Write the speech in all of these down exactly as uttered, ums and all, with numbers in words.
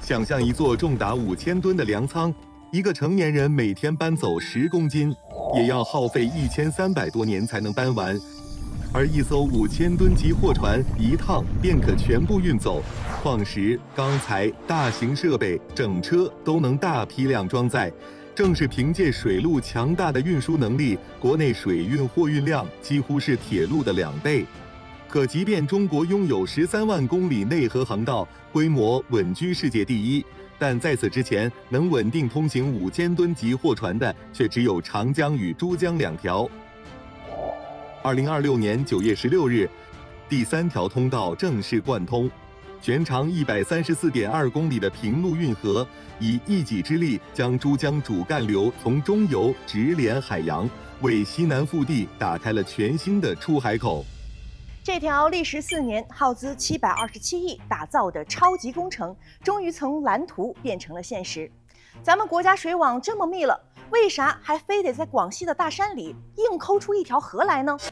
想象一座重达五千吨的粮仓，一个成年人每天搬走十公斤，也要耗费一千三百多年才能搬完。而一艘五千吨级货船一趟便可全部运走，矿石、钢材、大型设备、整车都能大批量装载。正是凭借水路强大的运输能力，国内水运货运量几乎是铁路的两倍。可即便中国拥有十三万公里内河航道，规模稳居世界第一，但在此之前，能稳定通行五千吨级货船的却只有长江与珠江两条。二零二六年九月十六日，第三条通道正式贯通，全长一百三十四点二公里的平陆运河，以一己之力将珠江主干流从中游直连海洋，为西南腹地打开了全新的出海口。 这条历时四年、耗资七百二十七亿打造的超级工程，终于从蓝图变成了现实。咱们国家水网这么密了，为啥还非得在广西的大山里硬抠出一条河来呢？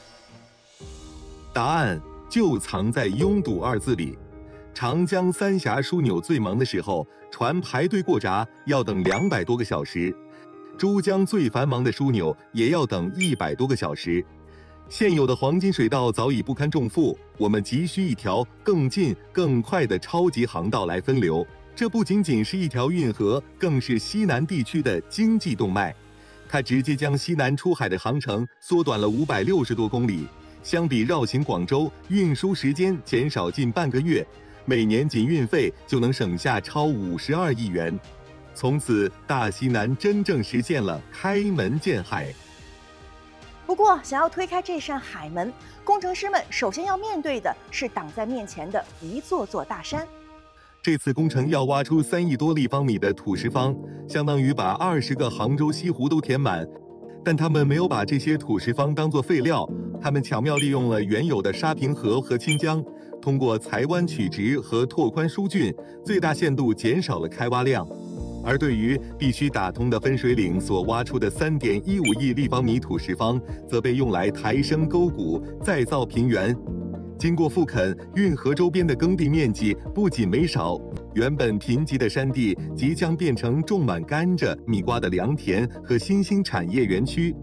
答案就藏在拥堵二字里。长江三峡枢纽最忙的时候，船排队过闸要等两百多个小时；珠江最繁忙的枢纽也要等一百多个小时。现有的黄金水道早已不堪重负，我们急需一条更近、更快的超级航道来分流。这不仅仅是一条运河，更是西南地区的经济动脉。它直接将西南出海的航程缩短了五百六十多公里，相比绕行广州，运输时间减少近半个月，每年仅运费就能省下超五十二亿元。从此，大西南真正实现了开门见海。 不过，想要推开这扇海门，工程师们首先要面对的是挡在面前的一座座大山。 这次工程要挖出三亿多立方米的土石方，相当于把二十个杭州西湖都填满。但他们没有把这些土石方当作废料，他们巧妙利用了原有的沙坪河和清江，通过裁弯曲直和拓宽疏浚，最大限度减少了开挖量。而对于必须打通的分水岭所挖出的 三点一五亿立方米土石方，则被用来抬升沟谷、再造平原。经过复垦，运河周边的耕地面积不仅没少，原本贫瘠的山地即将变成种满甘蔗、蜜瓜的良田和新兴产业园区。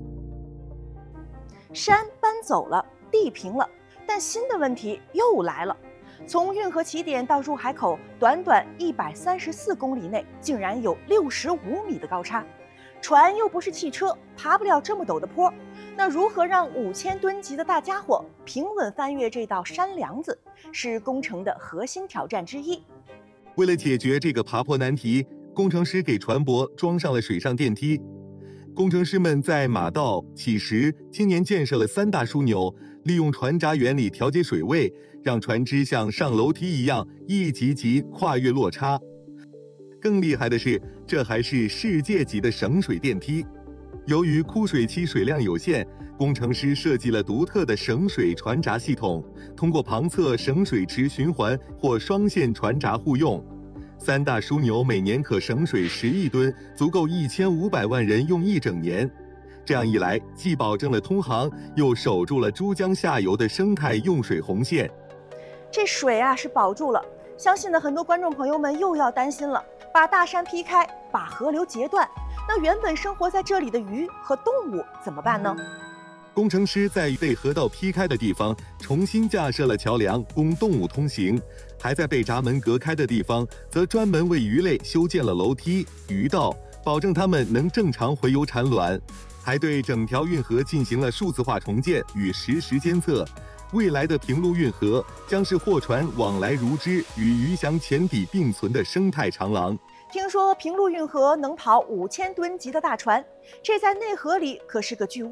山搬走了，地平了，但新的问题又来了。从运河起点到入海口，短短一百三十四公里内，竟然有六十五米的高差。船又不是汽车，爬不了这么陡的坡。那如何让五千吨级的大家伙平稳翻越这道山梁子，是工程的核心挑战之一。 为了解决这个爬坡难题，工程师给船舶装上了水上电梯。工程师们在马道、起石、今年建设了三大枢纽，利用船闸原理调节水位，让船只像上楼梯一样一级级跨越落差。更厉害的是，这还是世界级的省水电梯。由于枯水期水量有限，工程师设计了独特的省水船闸系统，通过旁侧省水池循环或双线船闸互用。三大枢纽每年可省水十亿吨，足够一千五百万人用一整年。这样一来，既保证了通航，又守住了珠江下游的生态用水红线。 这水啊是保住了，相信呢很多观众朋友们又要担心了，把大山劈开，把河流截断，那原本生活在这里的鱼和动物怎么办呢？ 工程师在被河道劈开的地方重新架设了桥梁，供动物通行；还在被闸门隔开的地方，则专门为鱼类修建了楼梯、鱼道，保证它们能正常洄游产卵。还对整条运河进行了数字化重建与实时监测。未来的平陆运河将是货船往来如织、与鱼翔浅底并存的生态长廊。 听说平陆运河能跑五千吨级的大船，这在内河里可是个巨